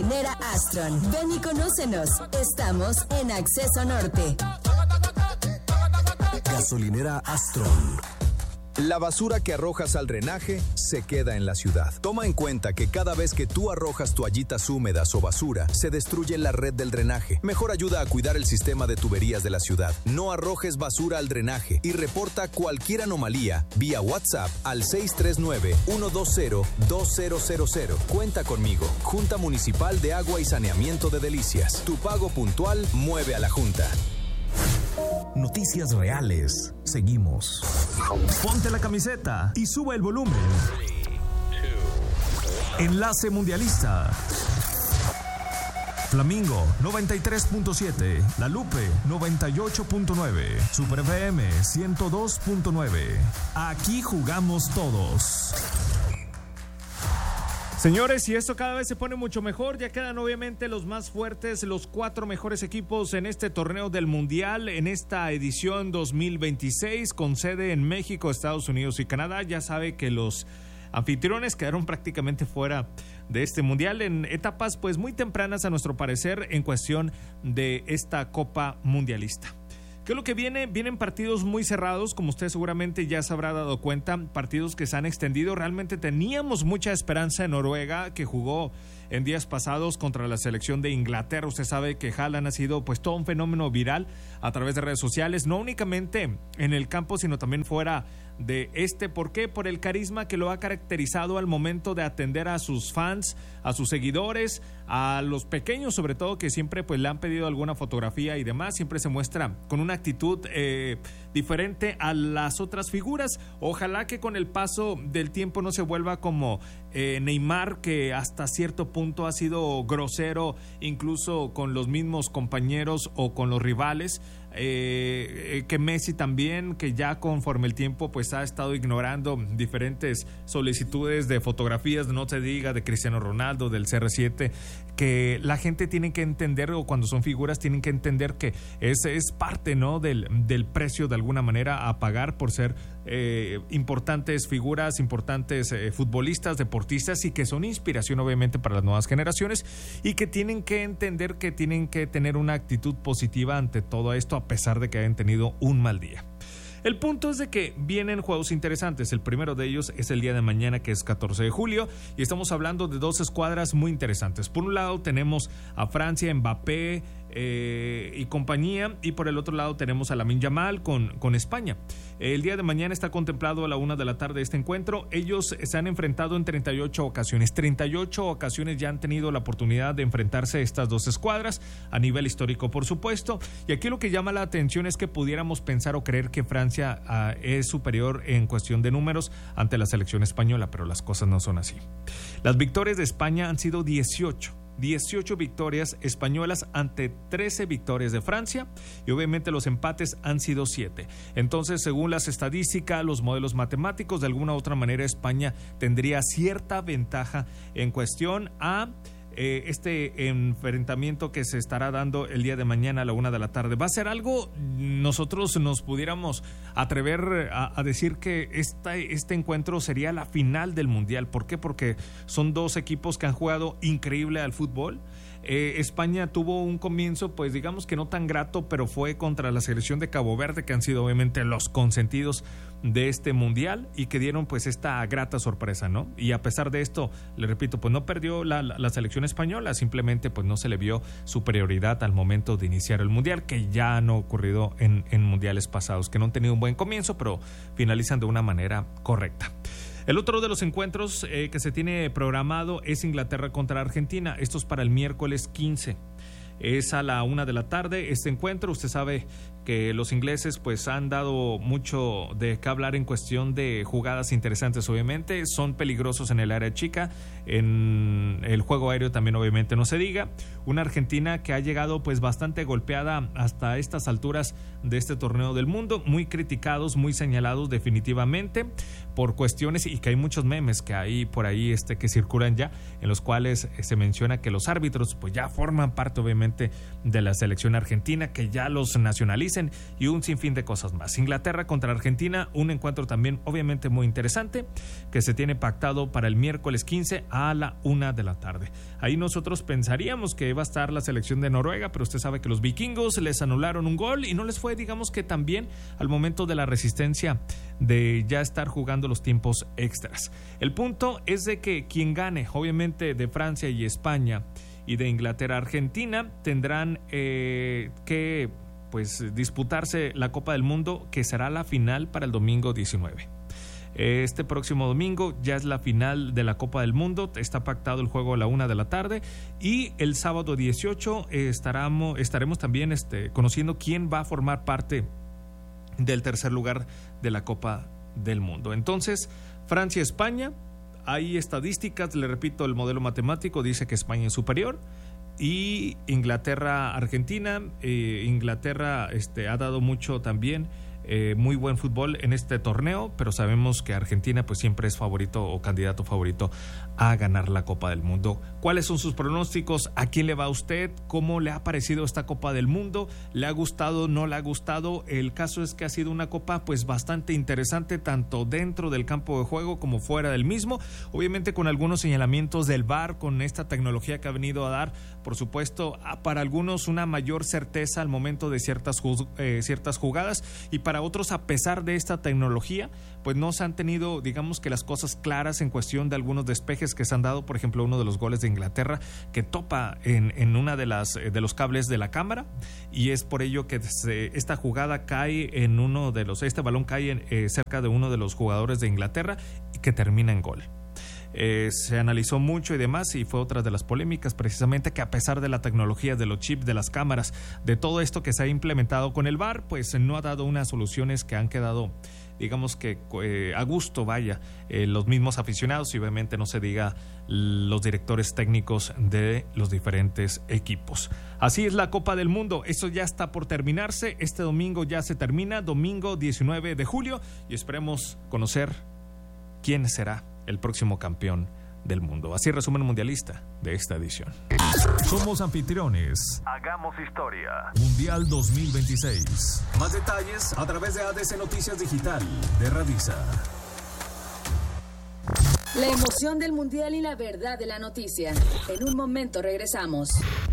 Gasolinera Astron. Ven y conócenos. Estamos en Acceso Norte. Gasolinera Astron. La basura que arrojas al drenaje se queda en la ciudad. Toma en cuenta que cada vez que tú arrojas toallitas húmedas o basura, se destruye la red del drenaje. Mejor ayuda a cuidar el sistema de tuberías de la ciudad. No arrojes basura al drenaje y reporta cualquier anomalía vía WhatsApp al 639-120-2000. Cuenta conmigo. Junta Municipal de Agua y Saneamiento de Delicias. Tu pago puntual mueve a la Junta. Noticias reales. Seguimos. Ponte la camiseta y sube el volumen. 3, 2, Enlace Mundialista. Flamingo 93.7, La Lupe 98.9, Super FM 102.9. Aquí jugamos todos. Señores, y esto cada vez se pone mucho mejor. Ya quedan obviamente los más fuertes, los 4 mejores equipos en este torneo del Mundial, en esta edición 2026, con sede en México, Estados Unidos y Canadá. Ya sabe que los anfitriones quedaron prácticamente fuera de este Mundial en etapas pues muy tempranas, a nuestro parecer, en cuestión de esta Copa Mundialista. ¿Qué es lo que viene? Vienen partidos muy cerrados, como usted seguramente ya se habrá dado cuenta, partidos que se han extendido. Realmente teníamos mucha esperanza en Noruega, que jugó en días pasados contra la selección de Inglaterra. Usted sabe que Haaland ha sido pues todo un fenómeno viral a través de redes sociales, no únicamente en el campo, sino también fuera de este. ¿Por qué? Por el carisma que lo ha caracterizado al momento de atender a sus fans, a sus seguidores, a los pequeños sobre todo, que siempre pues le han pedido alguna fotografía y demás. Siempre se muestra con una actitud diferente a las otras figuras. Ojalá que con el paso del tiempo no se vuelva como Neymar, que hasta cierto punto ha sido grosero incluso con los mismos compañeros o con los rivales. Que Messi también, que ya conforme el tiempo pues ha estado ignorando diferentes solicitudes de fotografías, no se diga de Cristiano Ronaldo, del CR7, que la gente tiene que entender, o cuando son figuras tienen que entender que es parte, ¿no?, del precio de alguna manera a pagar por ser importantes figuras, importantes futbolistas, deportistas, y que son inspiración obviamente para las nuevas generaciones, y que tienen que entender que tienen que tener una actitud positiva ante todo esto, a pesar de que hayan tenido un mal día. El punto es de que vienen juegos interesantes. El primero de ellos es el día de mañana, que es 14 de julio, y estamos hablando de 2 escuadras muy interesantes. Por un lado tenemos a Francia, Mbappé y compañía, y por el otro lado tenemos a Lamine Yamal con España. El día de mañana está contemplado a la 1 de la tarde este encuentro. Ellos se han enfrentado en 38 ocasiones. 38 ocasiones ya han tenido la oportunidad de enfrentarse a estas 2 escuadras, a nivel histórico, por supuesto. Y aquí lo que llama la atención es que pudiéramos pensar o creer que Francia es superior en cuestión de números ante la selección española, pero las cosas no son así. Las victorias de España han sido 18 victorias españolas ante 13 victorias de Francia, y obviamente los empates han sido 7. Entonces, según las estadísticas, los modelos matemáticos, de alguna u otra manera España tendría cierta ventaja en cuestión a este enfrentamiento que se estará dando el día de mañana a la 1 de la tarde. Va a ser algo, nosotros nos pudiéramos atrever a decir que este encuentro sería la final del Mundial. ¿Por qué? Porque son 2 equipos que han jugado increíble al fútbol. España tuvo un comienzo pues digamos que no tan grato, pero fue contra la selección de Cabo Verde, que han sido obviamente los consentidos de este Mundial y que dieron pues esta grata sorpresa, ¿no? Y a pesar de esto, le repito, pues no perdió la selección española, simplemente pues no se le vio superioridad al momento de iniciar el Mundial, que ya han ocurrido en mundiales pasados, que no han tenido un buen comienzo, pero finalizan de una manera correcta. El otro de los encuentros que se tiene programado es Inglaterra contra Argentina. Esto es para el miércoles 15. Es a la 1 de la tarde este encuentro. Usted sabe que los ingleses pues han dado mucho de qué hablar en cuestión de jugadas interesantes. Obviamente son peligrosos en el área chica, en el juego aéreo también obviamente no se diga. Una Argentina que ha llegado pues bastante golpeada hasta estas alturas de este torneo del mundo, muy criticados, muy señalados definitivamente por cuestiones, y que hay muchos memes que hay por ahí que circulan ya, en los cuales se menciona que los árbitros pues ya forman parte obviamente obviamente de la selección argentina, que ya los nacionalicen y un sinfín de cosas más. Inglaterra contra Argentina, un encuentro también obviamente muy interesante que se tiene pactado para el miércoles 15 a la 1 de la tarde. Ahí nosotros pensaríamos que va a estar la selección de Noruega, pero usted sabe que los vikingos les anularon un gol y no les fue, digamos que también al momento de la resistencia de ya estar jugando los tiempos extras. El punto es de que quien gane, obviamente de Francia y España y de Inglaterra Argentina, tendrán que pues disputarse la Copa del Mundo, que será la final para el domingo 19. Este próximo domingo ya es la final de la Copa del Mundo, está pactado el juego a la 1 de la tarde y el sábado 18 estaremos también conociendo quién va a formar parte del tercer lugar de la Copa del Mundo. Entonces, Francia-España, hay estadísticas, le repito, el modelo matemático dice que España es superior, y Inglaterra-Argentina, Inglaterra ha dado mucho también, muy buen fútbol en este torneo, pero sabemos que Argentina pues siempre es favorito o candidato favorito a ganar la Copa del Mundo. ¿Cuáles son sus pronósticos? ¿A quién le va a usted? ¿Cómo le ha parecido esta Copa del Mundo? ¿Le ha gustado? ¿No le ha gustado? El caso es que ha sido una copa pues bastante interesante, tanto dentro del campo de juego como fuera del mismo, obviamente con algunos señalamientos del VAR, con esta tecnología que ha venido a dar, por supuesto, para algunos una mayor certeza al momento de ciertas jugadas, y para otros, a pesar de esta tecnología, pues no se han tenido, digamos que las cosas claras en cuestión de algunos despejes que se han dado. Por ejemplo, uno de los goles de Inglaterra que topa en una de los cables de la cámara, y es por ello que esta jugada cae en este balón cae cerca de uno de los jugadores de Inglaterra y que termina en gol. Se analizó mucho y demás, y fue otra de las polémicas, precisamente, que a pesar de la tecnología, de los chips, de las cámaras, de todo esto que se ha implementado con el VAR, pues no ha dado unas soluciones que han quedado, digamos que a gusto, los mismos aficionados, y obviamente no se diga los directores técnicos de los diferentes equipos. Así es la Copa del Mundo. Eso ya está por terminarse. Este domingo ya se termina, domingo 19 de julio, y esperemos conocer quién será el próximo campeón del mundo. Así resumen mundialista de esta edición. Somos anfitriones. Hagamos historia. Mundial 2026. Más detalles a través de ADC Noticias Digital de Radisa. La emoción del mundial y la verdad de la noticia. En un momento regresamos.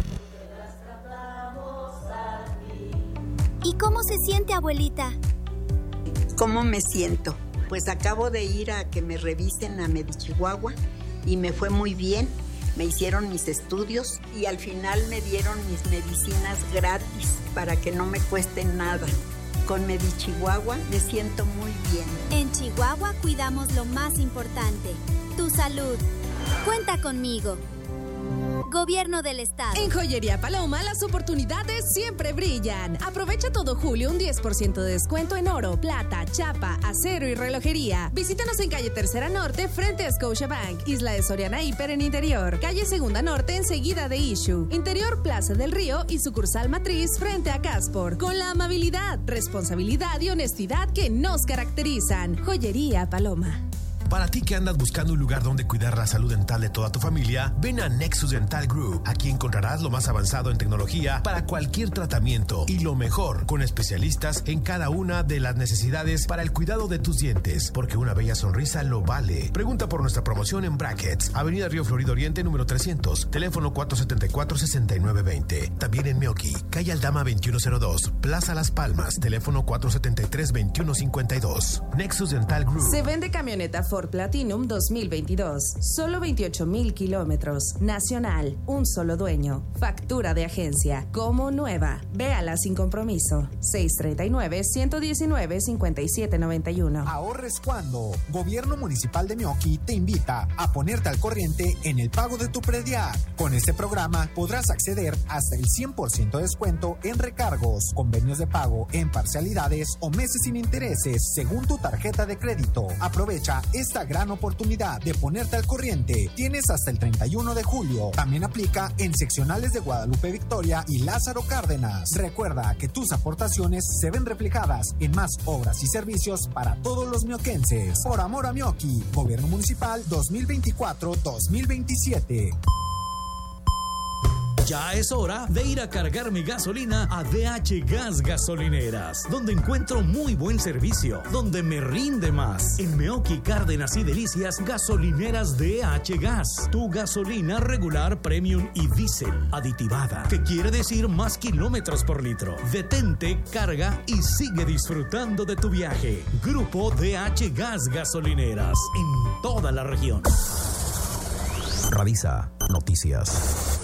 ¿Y cómo se siente, abuelita? ¿Cómo me siento? Pues acabo de ir a que me revisen a Medichihuahua y me fue muy bien. Me hicieron mis estudios y al final me dieron mis medicinas gratis para que no me cuesten nada. Con Medichihuahua me siento muy bien. En Chihuahua cuidamos lo más importante, tu salud. Cuenta conmigo. Gobierno del Estado. En Joyería Paloma las oportunidades siempre brillan. Aprovecha todo julio un 10% de descuento en oro, plata, chapa, acero y relojería. Visítanos en calle Tercera Norte frente a Scotiabank, Isla de Soriana Hiper en Interior, calle Segunda Norte enseguida de Issue, Interior Plaza del Río y sucursal matriz frente a Caspor. Con la amabilidad, responsabilidad y honestidad que nos caracterizan. Joyería Paloma. Para ti que andas buscando un lugar donde cuidar la salud dental de toda tu familia, ven a Nexus Dental Group. Aquí encontrarás lo más avanzado en tecnología para cualquier tratamiento y lo mejor, con especialistas en cada una de las necesidades para el cuidado de tus dientes, porque una bella sonrisa lo vale. Pregunta por nuestra promoción en Brackets, Avenida Río Florido Oriente, número 300, teléfono 474-6920. También en Meoqui, calle Aldama 2102, Plaza Las Palmas, teléfono 473-2152. Nexus Dental Group. Se vende camioneta Ford Platinum 2022. Solo 28,000 kilómetros. Nacional. Un solo dueño. Factura de agencia. Como nueva. Véala sin compromiso. 639-119-5791. Ahorres cuando. Gobierno Municipal de Meoqui te invita a ponerte al corriente en el pago de tu predial. Con este programa podrás acceder hasta el 100% de descuento en recargos, convenios de pago en parcialidades o meses sin intereses según tu tarjeta de crédito. Aprovecha esta gran oportunidad de ponerte al corriente. Tienes hasta el 31 de julio. También aplica en seccionales de Guadalupe Victoria y Lázaro Cárdenas. Recuerda que tus aportaciones se ven reflejadas en más obras y servicios para todos los mioquenses. Por amor a Meoqui, Gobierno Municipal 2024-2027. Ya es hora de ir a cargar mi gasolina a DH Gas Gasolineras, donde encuentro muy buen servicio, donde me rinde más. En Meoqui, Cárdenas y Delicias, gasolineras DH Gas. Tu gasolina regular, premium y diésel aditivada, que quiere decir más kilómetros por litro. Detente, carga y sigue disfrutando de tu viaje. Grupo DH Gas Gasolineras, en toda la región. Radisa Noticias.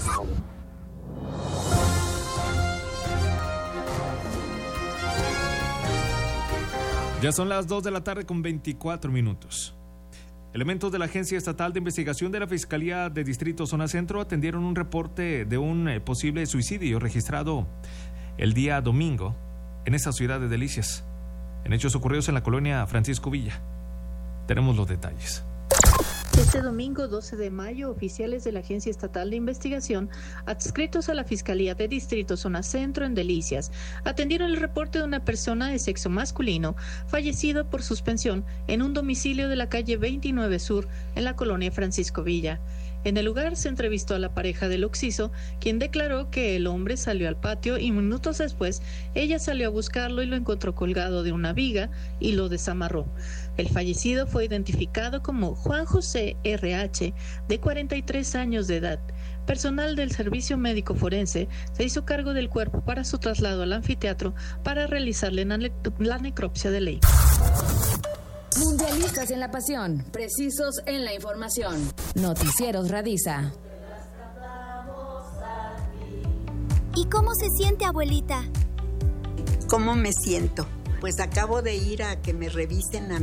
Ya son las 2 de la tarde con 24 minutos. Elementos de la Agencia Estatal de Investigación de la Fiscalía de Distrito Zona Centro atendieron un reporte de un posible suicidio registrado el día domingo en esta ciudad de Delicias, en hechos ocurridos en la colonia Francisco Villa. Tenemos los detalles. Este domingo 12 de mayo, oficiales de la Agencia Estatal de Investigación, adscritos a la Fiscalía de Distrito Zona Centro en Delicias, atendieron el reporte de una persona de sexo masculino fallecido por suspensión en un domicilio de la calle 29 Sur, en la colonia Francisco Villa. En el lugar se entrevistó a la pareja del occiso, quien declaró que el hombre salió al patio y minutos después ella salió a buscarlo y lo encontró colgado de una viga y lo desamarró. El fallecido fue identificado como Juan José RH, de 43 años de edad. Personal del Servicio Médico Forense se hizo cargo del cuerpo para su traslado al anfiteatro para realizarle la necropsia de ley. Mundialistas en la pasión, precisos en la información. Noticieros Radisa. ¿Y cómo se siente, abuelita? ¿Cómo me siento? Pues acabo de ir a que me revisen a